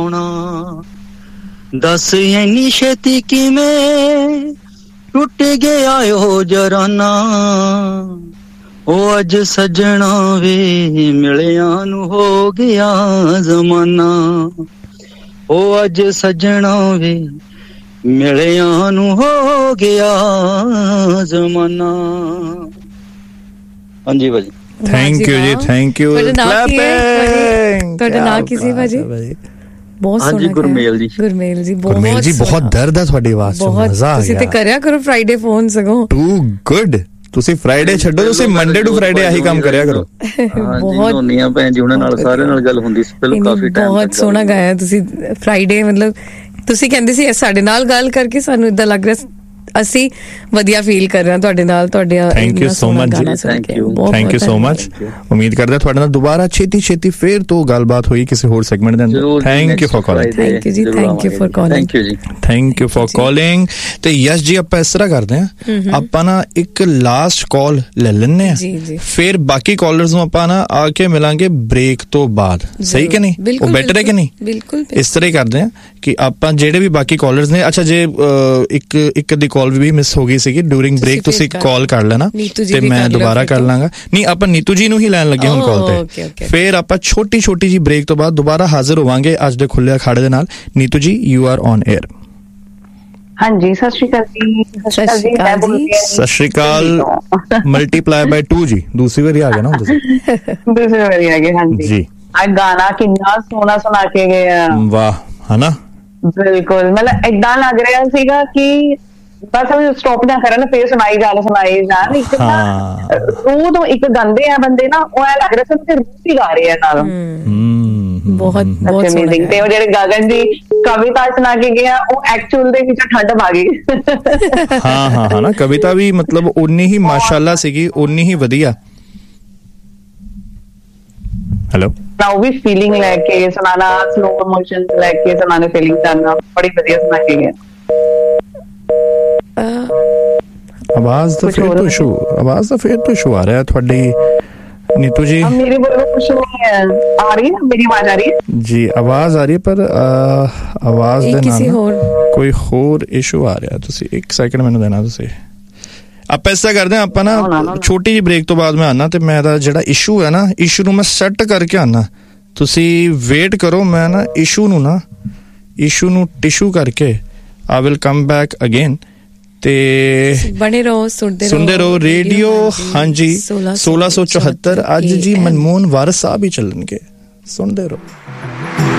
दस इन्नी छेती किवें टुट गया ओ जराना ओ अज सजना वे मिलिया नू हो गया जमाना ओ अज सजना वे मिलिया नू हो गया जमाना। हाँ जी भाजी, thank you ji, thank you. ਤੁਹਾਡਾ ਨਾਂ ਕੀ ਸੀ ਭਾਜੀ? ਬਹੁਤ ਸੋਹਣਾ। ਗੁਰਮੇਲ ਜੀ। ਗੁਰਮੇਲ ਜੀ ਬਹੁਤ ਦਰਦ ਹੈ ਤੁਹਾਡੀ ਆਵਾਜ਼ ਚ, ਮਜ਼ਾ ਆ ਗਿਆ। ਤੁਸੀਂ ਤੇ ਕਰਿਆ ਕਰੋ ਫਰਾਈਡੇ ਫੋਨ ਸਗੋਂ। Too good. ਤੁਸੀਂ ਫਰਾਈਡੇ ਛੱਡੋ, ਤੁਸੀਂ ਮੰਡੇ ਟੂ ਫਰਾਈਡੇ ਆਹੀ ਕੰਮ ਕਰਿਆ ਕਰੋ। ਬਹੁਤ ਹੋਣੀਆਂ ਭੈਣ ਜੀ ਉਹਨਾਂ ਨਾਲ, ਸਾਰਿਆਂ ਨਾਲ ਗੱਲ ਹੁੰਦੀ ਸੀ ਪਹਿਲਾਂ ਕਾਫੀ ਟਾਈਮ। ਬਹੁਤ ਸੋਹਣਾ ਗਾਇਆ ਤੁਸੀਂ ਫਰਾਈਡੇ, ਮਤਲਬ ਤੁਸੀਂ ਕਹਿੰਦੇ ਸੀ ਸਾਡੇ ਨਾਲ ਗੱਲ ਕਰਕੇ ਸਾਨੂੰ ਇਦਾਂ ਲੱਗ ਰਿਹਾ ਅਸੀਂ ਵਧੀਆ ਫੀਲ ਕਰ ਰਹੇ ਹਾਂ ਤੁਹਾਡੇ ਨਾਲ। ਤੁਹਾਡੇ ਥੈਂਕ ਯੂ ਸੋ ਮਚ ਜੀ, ਥੈਂਕ ਯੂ ਸੋ ਮਚ। ਉਮੀਦ ਕਰਦਾ ਤੁਹਾਡੇ ਨਾਲ ਦੁਬਾਰਾ ਛੇਤੀ ਫੇਰ ਤੋਂ ਗੱਲਬਾਤ ਹੋਈ ਕਿਸੇ ਹੋਰ ਸੈਗਮੈਂਟ ਦੇ ਅੰਦਰ। Thank you for calling. Thank you ਜੀ, thank you for calling. Thank you ਜੀ, ਥੈਂਕ ਯੂ ਫॉर ਕਾਲਿੰਗ। ਤੇ ਯਸ ਜੀ, ਆਪਾਂ ਇਸ ਤਰ੍ਹਾਂ ਕਰਦੇ ਹਾਂ, ਆਪਾਂ ਨਾ ਇੱਕ ਲਾਸਟ ਕਾਲ ਲੈ ਲੈਂਦੇ ਆ, ਫਿਰ ਬਾਕੀ ਕਾਲਰਸ ਨੂੰ ਆਪਾਂ ਨਾ ਆ ਕੇ ਮਿਲਾਂਗੇ ਬ੍ਰੇਕ ਤੋਂ ਬਾਅਦ। ਸਹੀ ਕਿ ਨਹੀਂ? ਉਹ ਬੈਟਰ ਹੈ ਕਿ ਨਹੀਂ? ਬਿਲਕੁਲ ਇਸ ਤਰ੍ਹਾਂ ਹੀ ਕਰਦੇ ਆ ਕਿ ਆਪਾਂ ਜਿਹੜੇ ਵੀ ਬਾਕੀ ਕਾਲਰਸ ਨੇ, ਅੱਛਾ ਜੇ ਇੱਕ ਦੀ ਕਾਲ ਵੀ ਮਿਸ ਹੋ ਗਈ ਸੀਗੀ ਡਿਊਰਿੰਗ ਬ੍ਰੇਕ, ਤੁਸੀਂ ਕਾਲ ਕਰ ਲੈਣਾ ਤੇ ਮੈਂ ਦੁਬਾਰਾ ਕਰ ਲਾਂਗਾ। ਨਹੀਂ, ਆਪਾਂ ਨੀਤੂ ਜੀ ਨੂੰ ਹੀ ਲੈਣ ਲੱਗੇ ਹੁਣ ਕਾਲ ਤੇ। ਫਿਰ ਆਪਾਂ ਛੋਟੀ ਜੀ ਬ੍ਰੇਕ ਤੋਂ ਬਾਅਦ ਦੁਬਾਰਾ ਹਾਜ਼ਰ ਹੋਵਾਂਗੇ ਅੱਜ ਦੇ ਖੁੱਲੇ ਅਖਾੜੇ ਦੇ ਨਾਲ। ਨੀਤੂ ਜੀ, ਯੂ ਆਰ ਔਨ 에ਅਰ। ਹਾਂਜੀ, ਸਤਿ ਸ਼੍ਰੀ ਅਕਾਲ ਜੀ। ਸਤਿ ਸ਼੍ਰੀ ਅਕਾਲ। ਮਲਟੀਪਲਾਈ ਬਾਈ 2 ਜੀ, ਦੂਸਰੀ ਵਾਰੀ ਆ ਗਏ ਨਾ ਤੁਸੀਂ? ਦੂਸਰੀ ਵਾਰੀ ਆ ਗਏ। ਹਾਂਜੀ ਜੀ। ਆ ਗਾਣਾ ਕਿੰਨਾ ਸੋਹਣਾ ਸੁਣਾ ਕੇ ਗਏ। ਵਾਹ, ਹਨਾ? ਬਿਲਕੁਲ, ਮਤਲਬ ਏਦਾਂ ਲੱਗ ਰਿਹਾ ਸੀਗਾ ਕਿ ਬਸ ਸਟਾਪ ਨਾ ਕਰਨ, ਫੇਰ ਸੁਣਾਈ ਜਾਣ। ਇੱਕ ਰੂਹ ਤੋਂ ਇੱਕ ਗਾਉਂਦੇ ਆ ਬੰਦੇ ਨਾ, ਉਹ ਐ ਲੱਗ ਰਿਹਾ ਸੀ ਰੂਹ ਹੀ ਗਾ ਰਹੇ ਆ ਨਾਲ। ਬਹੁਤ ਅਮੇਜ਼ਿੰਗ। ਤੇ ਉਹ ਜਿਹੜੇ ਗਗਨ ਜੀ ਕਵਿਤਾ ਸੁਣਾ ਕੇ ਗਿਆ, ਉਹ ਐਕਚੁਅਲ ਦੇ ਵਿੱਚ ਠੰਡ ਪਾ ਗਈ। ਹਾਂ ਨਾ, ਕਵਿਤਾ ਵੀ ਮਤਲਬ ਉਨੀ ਹੀ ਮਾਸ਼ਾਅੱਲਾ ਸੀਗੀ, ਉਨੀ ਹੀ ਵਧੀਆ। ਹੈਲੋ, ਉਹ ਵੀ ਫੀਲਿੰਗ ਲੈ ਕੇ ਸੁਣਾਣਾ, ਸਲੋ ਮੋਸ਼ਨ ਲੈ ਕੇ ਸੁਣਾਣੇ, ਫੀਲਿੰਗ ਕਰਨਾ, ਬੜੀ ਵਧੀਆ ਸੁਣਾ ਕੇ ਗਿਆ। ਆਵਾਜ਼ ਦਾ ਫੇਰ ਤੋਂ ਇਸ਼ੂ ਆ ਰਿਹਾ ਤੁਹਾਡੀ ਨੀਤੂ ਜੀ। ਮੇਰੀ ਕੁਛ ਨਹੀਂ ਹੈ, ਆ ਰਹੀ ਹੈ ਮੇਰੀ ਆਵਾਜ਼? ਆ ਰਹੀ ਹੈ ਜੀ, ਆਵਾਜ਼ ਆ ਰਹੀ ਹੈ, ਪਰ ਆਵਾਜ਼ ਦੇ ਨਾਲ ਕੋਈ ਹੋਰ ਇਸ਼ੂ ਆ ਰਿਹਾ। ਤੁਸੀਂ 1 ਸੈਕਿੰਡ ਮੈਨੂੰ ਦੇਣਾ। ਤੁਸੀਂ ਆਪਾਂ ਇਸ ਤਰ੍ਹਾਂ ਕਰਦੇ ਹਾਂ, ਆਪਾਂ ਨਾ ਛੋਟੀ ਜਿਹੀ ਬ੍ਰੇਕ ਤੋਂ ਬਾਅਦ ਮੈਂ ਆਉਣਾ ਤੇ ਮੈਂ ਇਹਦਾ ਜਿਹੜਾ ਇਸ਼ੂ ਹੈ ਨਾ, ਇਸ਼ੂ ਨੂੰ ਮੈਂ ਸੈੱਟ ਕਰਕੇ ਆਉਣਾ। ਤੁਸੀਂ ਵੇਟ ਕਰੋ, ਮੈਂ ਨਾ ਇਸ਼ੂ ਨੂੰ ਟਿਸ਼ੂ ਕਰਕੇ I will come back again. ਤੇ ਬਣੇ ਰਹੋ, ਸੁਣਦੇ ਰਹੋ ਰੇਡੀਓ। ਹਾਂਜੀ, 1674 ਅੱਜ ਜੀ ਮਨਮੋਹਨ ਵਾਰਿਸ ਸਾਹਿਬ ਹੀ ਚੱਲਣਗੇ, ਸੁਣਦੇ ਰਹੋ।